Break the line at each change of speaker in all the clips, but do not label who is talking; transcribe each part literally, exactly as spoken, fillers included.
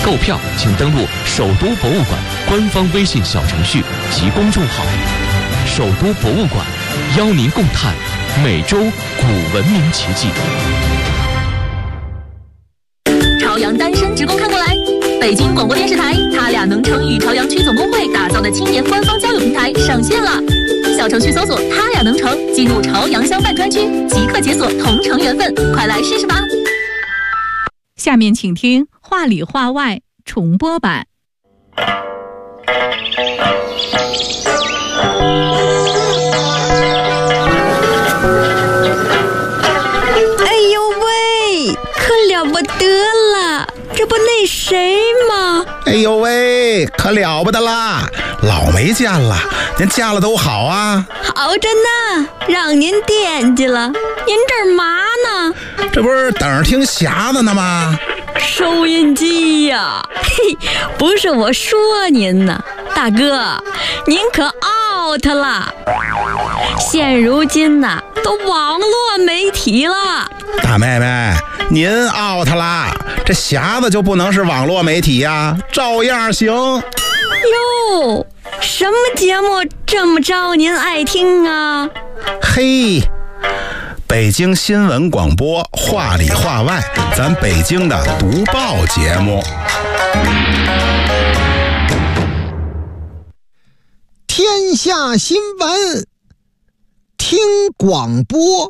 购票请登录首都博物馆官方微信小程序及公众号。首都博物馆邀您共探美洲古文明奇迹。
朝阳单身职工看过来，北京广播电视台他俩能成与朝阳区总工会打造的青年官方交友平台上线了。小程序搜索他俩能成，进入朝阳相伴专区，即刻解锁同城缘分，快来试试吧。
下面请听话里话外重播版。
哎呦喂，可了不得了，这不那谁吗？
哎呦喂，可了不得啦，老没见了，您见了都好啊。
好着呢，让您惦记了。您这儿嘛呢？
这不是等着听匣子呢吗？
收音机呀，嘿，不是我说您呢，大哥，您可 out 了。现如今呐，都网络媒体了。
大妹妹，您 out 了，这匣子就不能是网络媒体呀，照样行。
哟，什么节目这么招您爱听啊？
嘿，北京新闻广播话里话外，咱北京的读报节目。
天下新闻听广播，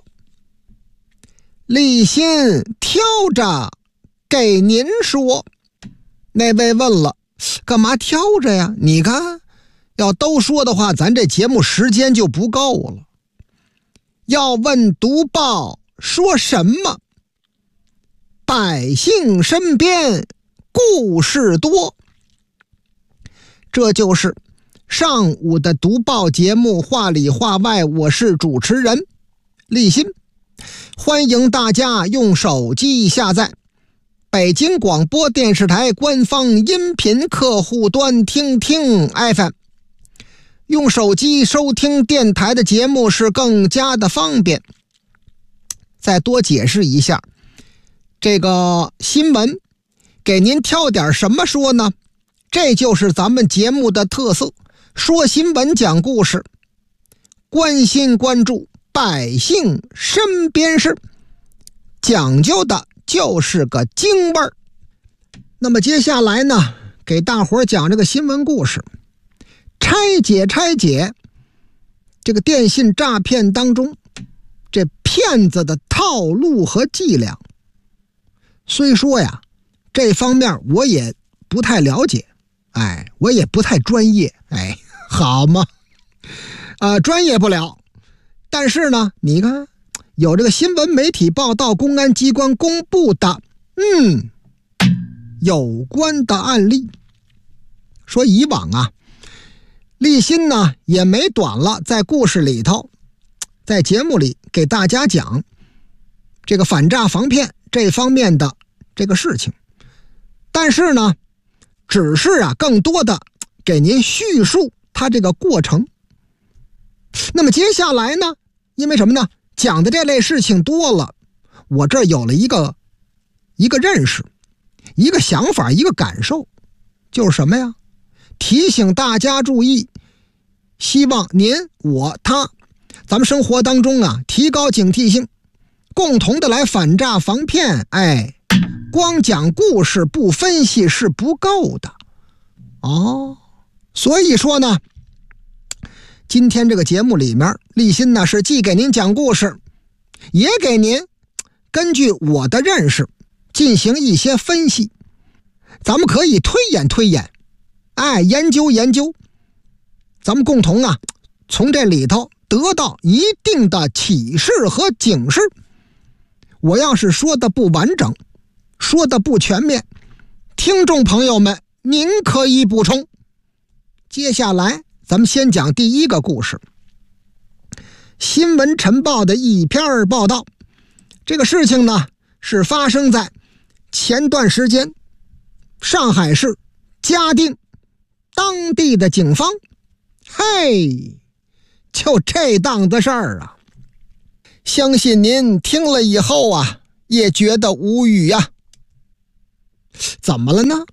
立新挑着给您说。那位问了，干嘛挑着呀？你看，要都说的话，咱这节目时间就不够了。要问读报说什么？百姓身边故事多。这就是上午的读报节目话里话外，我是主持人立新，欢迎大家用手机下载北京广播电视台官方音频客户端听听 F M， 用手机收听电台的节目是更加的方便。再多解释一下，这个新闻给您挑点什么说呢？这就是咱们节目的特色，说新闻讲故事，关心关注百姓身边事，讲究的就是个京味儿。那么接下来呢，给大伙儿讲这个新闻故事，拆解拆解这个电信诈骗当中这骗子的套路和伎俩。虽说呀，这方面我也不太了解，哎，我也不太专业，哎，好吗？呃，专业不了。但是呢，你看，有这个新闻媒体报道，公安机关公布的，嗯，有关的案例。说以往啊，立新呢也没短了，在故事里头，在节目里给大家讲这个反诈防骗这方面的这个事情。但是呢，只是啊，更多的给您叙述它这个过程。那么接下来呢，因为什么呢？讲的这类事情多了，我这儿有了一个一个认识，一个想法，一个感受，就是什么呀？提醒大家注意，希望您我他咱们生活当中啊提高警惕性，共同的来反诈防骗。哎，光讲故事不分析是不够的哦。所以说呢，今天这个节目里面，立新呢是既给您讲故事，也给您根据我的认识进行一些分析，咱们可以推演推演，哎，研究研究，咱们共同啊从这里头得到一定的启示和警示。我要是说的不完整，说的不全面，听众朋友们您可以补充。接下来咱们先讲第一个故事，新闻晨报的一篇报道。这个事情呢是发生在前段时间上海市嘉定，当地的警方，嘿，就这档子事儿啊，相信您听了以后啊也觉得无语呀。怎么了呢？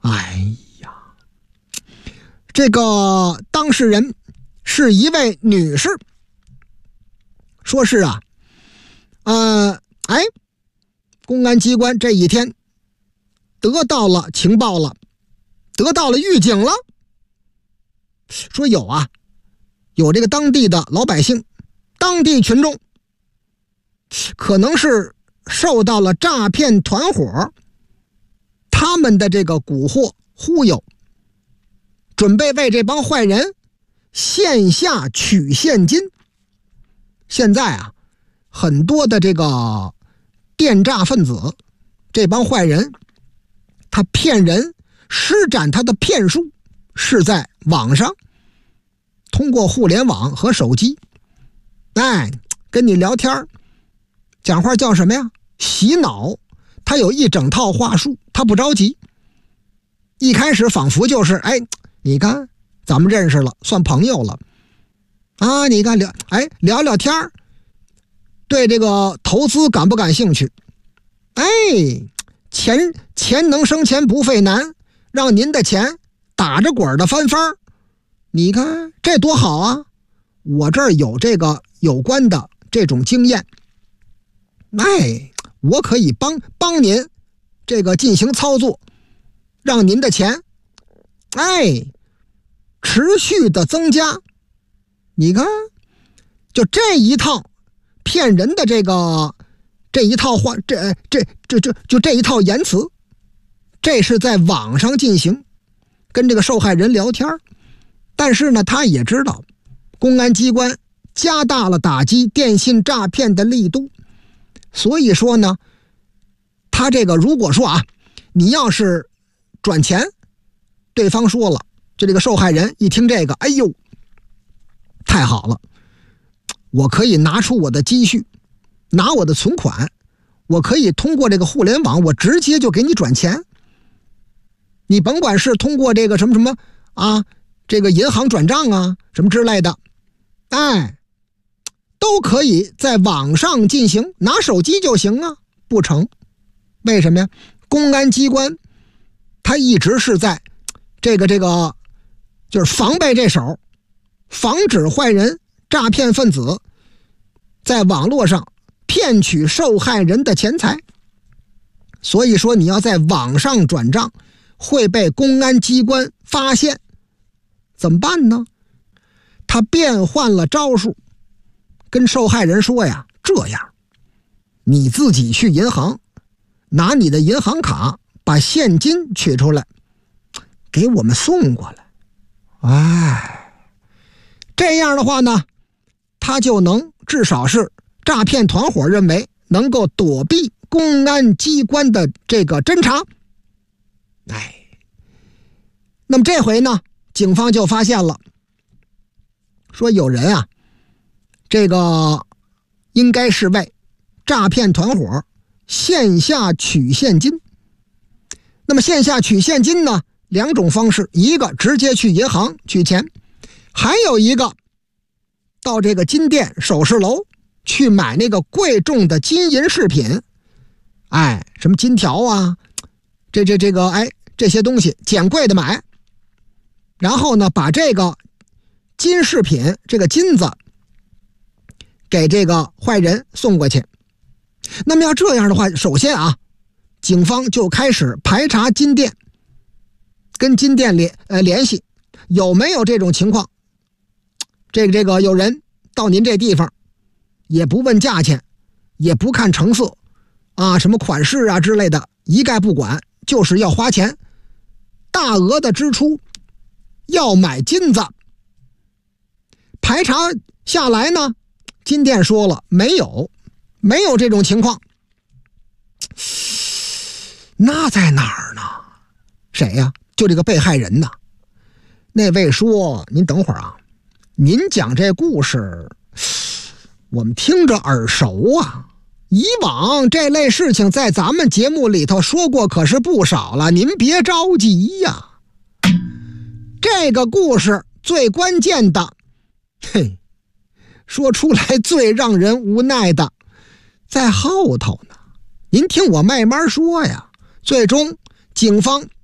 哎呀，这个当事人是一位女士，说是啊，呃，哎，公安机关这一天得到了情报了，得到了预警了，说有啊，有这个当地的老百姓，当地群众可能是受到了诈骗团伙他们的这个蛊惑忽悠，准备为这帮坏人线下取现金。现在啊，很多的这个电诈分子，这帮坏人他骗人施展他的骗术是在网上，通过互联网和手机，哎，跟你聊天讲话叫什么呀？洗脑。他有一整套话术，他不着急。一开始仿佛就是，哎，你看咱们认识了，算朋友了啊！你看聊，哎，聊聊天对这个投资感不感兴趣？哎，钱钱能生钱不费难，让您的钱打着滚的翻番，你看这多好啊！我这儿有这个有关的这种经验，哎。我可以帮帮您这个进行操作，让您的钱哎持续的增加。你看就这一套骗人的这个这一套话，这这这这就这一套言辞，这是在网上进行跟这个受害人聊天。但是呢，他也知道公安机关加大了打击电信诈骗的力度，所以说呢，他这个如果说啊，你要是转钱，对方说了，就这个受害人一听这个，哎呦，太好了，我可以拿出我的积蓄，拿我的存款，我可以通过这个互联网，我直接就给你转钱。你甭管是通过这个什么什么啊，这个银行转账啊，什么之类的，哎，都可以在网上进行，拿手机就行啊。不成，为什么呀？公安机关他一直是在这个这个就是防备这手，防止坏人诈骗分子在网络上骗取受害人的钱财。所以说你要在网上转账会被公安机关发现，怎么办呢？他变换了招数，跟受害人说呀，这样你自己去银行拿你的银行卡把现金取出来给我们送过来。哎，这样的话呢，他就能至少是诈骗团伙认为能够躲避公安机关的这个侦查。哎，那么这回呢，警方就发现了，说有人啊，这个应该是为诈骗团伙线下取现金。那么线下取现金呢，两种方式，一个直接去银行取钱，还有一个到这个金店首饰楼去买那个贵重的金银饰品，哎，什么金条啊，这这这个哎这些东西捡贵的买，然后呢把这个金饰品这个金子给这个坏人送过去。那么要这样的话，首先啊，警方就开始排查金店，跟金店联呃联系，有没有这种情况？这个这个有人到您这地方，也不问价钱，也不看成色啊，什么款式啊之类的，一概不管，就是要花钱，大额的支出，要买金子。排查下来呢，金店说了没有，没有这种情况。那在哪儿呢？谁呀？就这个被害人呢。那位说，您等会儿啊，您讲这故事我们听着耳熟啊，以往这类事情在咱们节目里头说过可是不少了，您别着急呀。这个故事最关键的，嘿，说出来最让人无奈的在后头呢，您听我慢慢说呀。最终警方